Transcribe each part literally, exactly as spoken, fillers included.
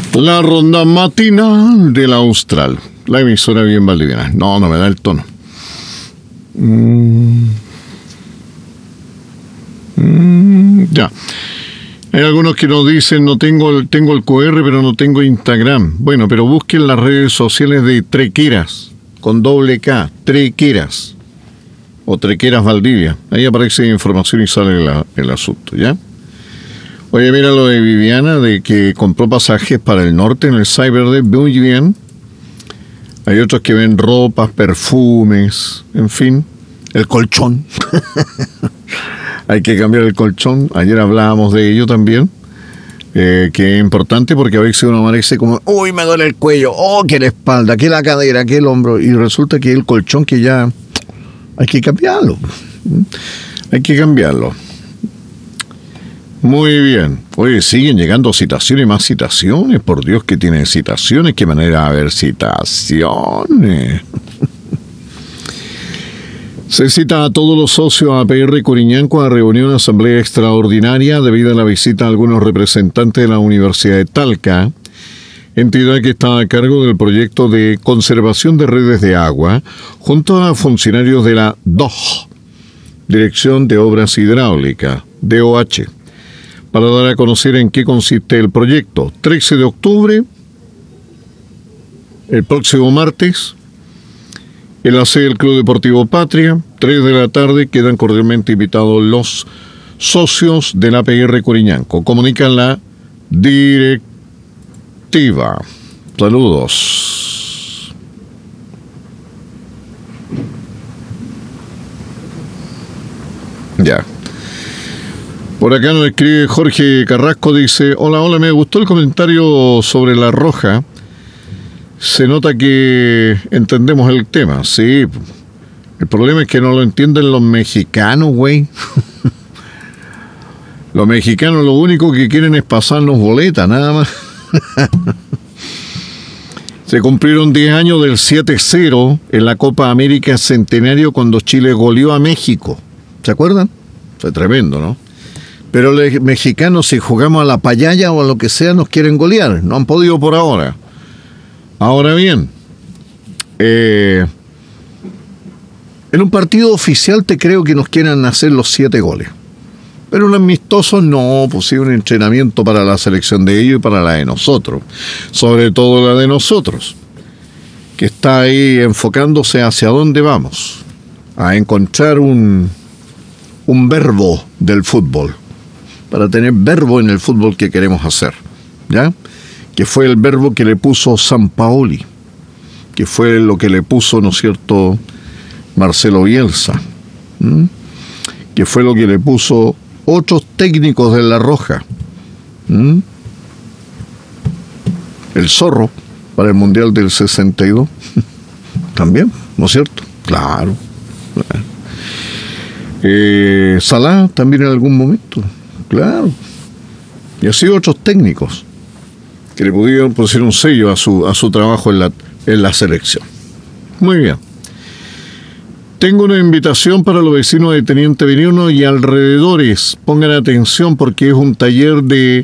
La ronda matinal del Austral, la emisora bien valdiviana. No, no me da el tono. Mm. Mm, ya. Hay algunos que nos dicen, no tengo el, tengo el Q R, pero no tengo Instagram. Bueno, pero busquen las redes sociales de Trequeras, con doble K, Trequeras, o Trequeras Valdivia. Ahí aparece información y sale la, el asunto, ¿ya? Oye, mira lo de Viviana, de que compró pasajes para el norte en el Cyberday, muy bien. Hay otros que ven ropas, perfumes, en fin, el colchón. Hay que cambiar el colchón. Ayer hablábamos de ello también, eh, que es importante porque a veces uno amanece como, uy, me duele el cuello, oh, que la espalda, que la cadera, que el hombro, y resulta que el colchón que ya hay que cambiarlo. Hay que cambiarlo. Muy bien. Oye, siguen llegando citaciones y más citaciones. Por Dios, que tienen citaciones. Qué manera de haber citaciones. Se cita a todos los socios A P R Coriñanco a reunión asamblea extraordinaria debido a la visita a algunos representantes de la Universidad de Talca, entidad que está a cargo del proyecto de conservación de redes de agua, junto a funcionarios de la D O H, Dirección de Obras Hidráulicas, D O H, para dar a conocer en qué consiste el proyecto. trece de octubre, el próximo martes, en la sede del Club Deportivo Patria, tres de la tarde, quedan cordialmente invitados los socios del A P R Coriñanco. Comunican la directiva. Saludos. Ya. Por acá nos escribe Jorge Carrasco, dice, hola, hola, me gustó el comentario sobre La Roja. Se nota que entendemos el tema, sí. El problema es que no lo entienden los mexicanos, güey. Los mexicanos lo único que quieren es pasarnos boletas, nada más. Se cumplieron diez años del siete cero en la Copa América Centenario cuando Chile goleó a México. ¿Se acuerdan? Fue tremendo, ¿no? Pero los mexicanos, si jugamos a la payaya o a lo que sea, nos quieren golear. No han podido por ahora. Ahora bien, eh, en un partido oficial te creo que nos quieran hacer los siete goles. Pero en amistosos no, pues sí, un entrenamiento para la selección de ellos y para la de nosotros. Sobre todo la de nosotros, que está ahí enfocándose hacia dónde vamos. A encontrar un, un verbo del fútbol. Para tener verbo en el fútbol que queremos hacer, ¿ya? Que fue el verbo que le puso Sampaoli, que fue lo que le puso, ¿no es cierto?, Marcelo Bielsa, ¿Mm? que fue lo que le puso otros técnicos de La Roja, ¿Mm? el Zorro para el Mundial del sesenta y dos, también, ¿no es cierto? Claro. Eh, Salah también en algún momento, claro. Y así otros técnicos que le pudieron poner un sello a su, a su trabajo en la, en la selección. Muy bien. Tengo una invitación para los vecinos de Teniente Benigno y alrededores. Pongan atención porque es un taller de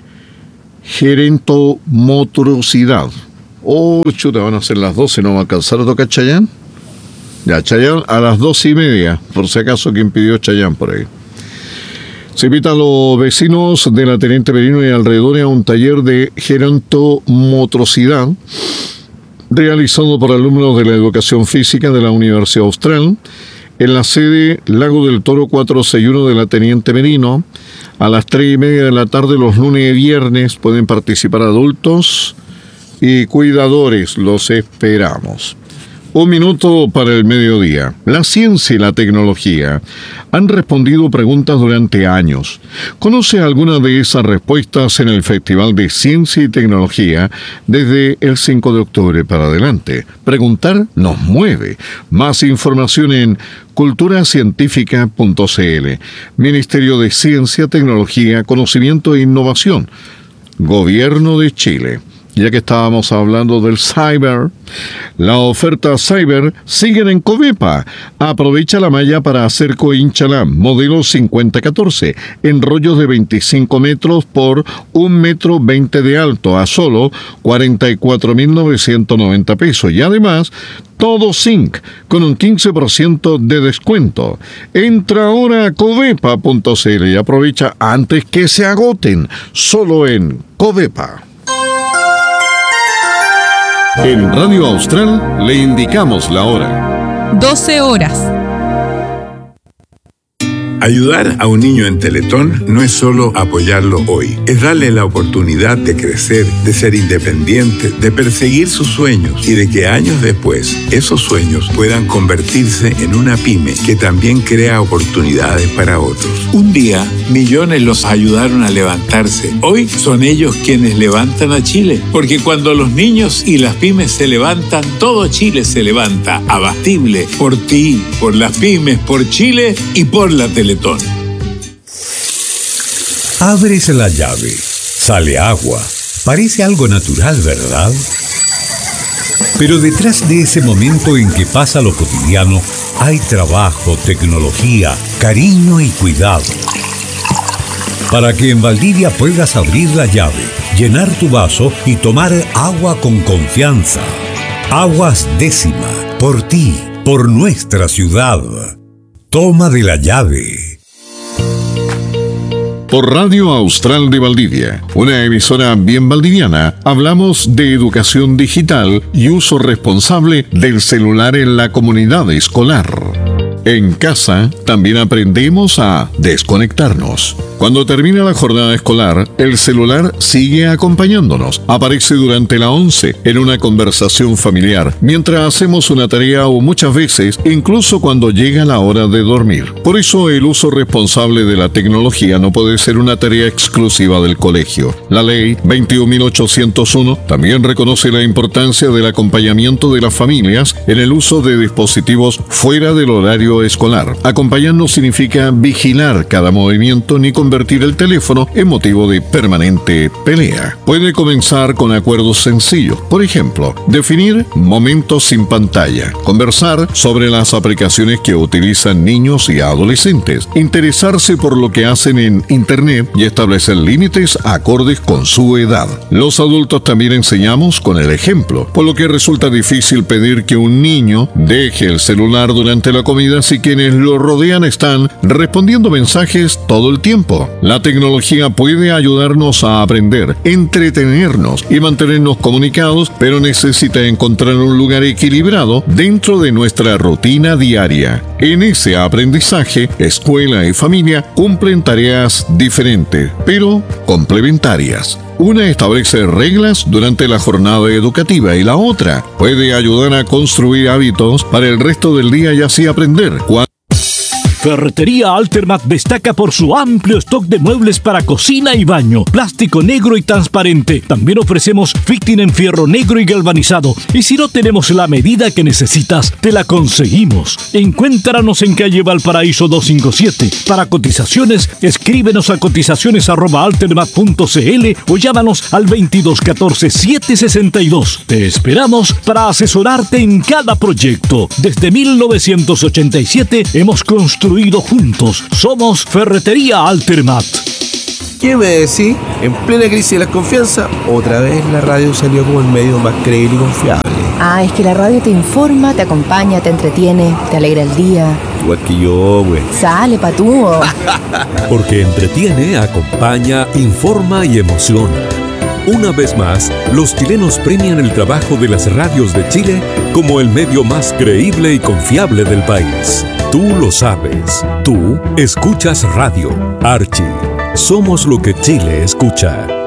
gerontomotricidad. Oh, chuta, van a ser las doce, ¿no va a alcanzar a tocar Chayán? Ya, Chayán a las doce y media, por si acaso quien pidió Chayán por ahí. Se invita a los vecinos de la Teniente Benigno y alrededores a un taller de gerontomotricidad realizado por alumnos de la educación física de la Universidad Austral en la sede Lago del Toro cuatrocientos sesenta y uno de la Teniente Benigno a las tres y media de la tarde los lunes y viernes. Pueden participar adultos y cuidadores. Los esperamos. Un minuto para el mediodía. La ciencia y la tecnología han respondido preguntas durante años. ¿Conoce alguna de esas respuestas en el Festival de Ciencia y Tecnología desde el cinco de octubre para adelante? Preguntar nos mueve. Más información en cultura científica punto c l. Ministerio de Ciencia, Tecnología, Conocimiento e Innovación. Gobierno de Chile. ya que estábamos hablando del Cyber, la oferta Cyber siguen en Covepa. Aprovecha la malla para cerco Inchalán, modelo cincuenta catorce, en rollos de veinticinco metros por un metro veinte de alto, a solo cuarenta y cuatro mil novecientos noventa pesos. Y además, todo zinc, con un quince por ciento de descuento. Entra ahora a covepa punto c l y aprovecha antes que se agoten, solo en Covepa. En Radio Austral le indicamos la hora. doce horas. Ayudar a un niño en Teletón no es solo apoyarlo hoy, es darle la oportunidad de crecer, de ser independiente, de perseguir sus sueños y de que años después esos sueños puedan convertirse en una pyme que también crea oportunidades para otros. Un día, millones los ayudaron a levantarse. Hoy son ellos quienes levantan a Chile, porque cuando los niños y las pymes se levantan, todo Chile se levanta. Abastible, por ti, por las pymes, por Chile y por la Teletón. Abres la llave, sale agua. Parece algo natural, ¿verdad? Pero detrás de ese momento en que pasa lo cotidiano, hay trabajo, tecnología, cariño y cuidado. Para que en Valdivia puedas abrir la llave, llenar tu vaso y tomar agua con confianza. Aguas Décima, por ti, por nuestra ciudad. Toma de la llave. Por Radio Austral de Valdivia, una emisora bien valdiviana, hablamos de educación digital y uso responsable del celular en la comunidad escolar. En casa también aprendemos a desconectarnos. Cuando termina la jornada escolar, el celular sigue acompañándonos. Aparece durante la once, en una conversación familiar, mientras hacemos una tarea o muchas veces, incluso cuando llega la hora de dormir. Por eso el uso responsable de la tecnología no puede ser una tarea exclusiva del colegio. La ley veintiún mil ochocientos uno también reconoce la importancia del acompañamiento de las familias en el uso de dispositivos fuera del horario escolar. Acompañar no significa vigilar cada movimiento ni convertir el teléfono en motivo de permanente pelea. Puede comenzar con acuerdos sencillos. Por ejemplo, definir momentos sin pantalla, conversar sobre las aplicaciones que utilizan niños y adolescentes, interesarse por lo que hacen en Internet y establecer límites acordes con su edad. Los adultos también enseñamos con el ejemplo, por lo que resulta difícil pedir que un niño deje el celular durante la comida si quienes lo rodean están respondiendo mensajes todo el tiempo. La tecnología puede ayudarnos a aprender, entretenernos y mantenernos comunicados, pero necesita encontrar un lugar equilibrado dentro de nuestra rutina diaria. En ese aprendizaje, escuela y familia cumplen tareas diferentes, pero complementarias. Una establece reglas durante la jornada educativa y la otra puede ayudar a construir hábitos para el resto del día y así aprender. Ferretería Altermat destaca por su amplio stock de muebles para cocina y baño, plástico negro y transparente. También ofrecemos fitting en fierro negro y galvanizado. Y si no tenemos la medida que necesitas, te la conseguimos. Encuéntranos en calle Valparaíso doscientos cincuenta y siete. Para cotizaciones, escríbenos a cotizaciones arroba altermat punto c l o llámanos al veintidós catorce setecientos sesenta y dos. Te esperamos para asesorarte en cada proyecto. Desde mil novecientos ochenta y siete hemos construido juntos. Somos Ferretería Altermat. ¿Qué me decís? En plena crisis de la confianza, otra vez la radio salió como el medio más creíble y confiable. Ah, es que la radio te informa, te acompaña, te entretiene, te alegra el día. Igual que yo, güey. Sale, patúo. Porque entretiene, acompaña, informa y emociona. Una vez más, los chilenos premian el trabajo de las radios de Chile como el medio más creíble y confiable del país. Tú lo sabes. Tú escuchas radio. Archie. Somos lo que Chile escucha.